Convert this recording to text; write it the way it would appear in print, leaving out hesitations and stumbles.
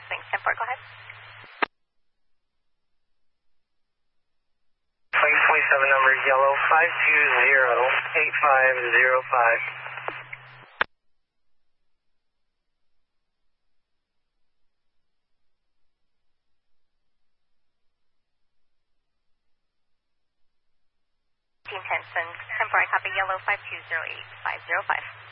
thanks. 10-4, go ahead. Flight 27 number yellow 520-8505. Team 10, 10-4, I copy yellow 520-8505.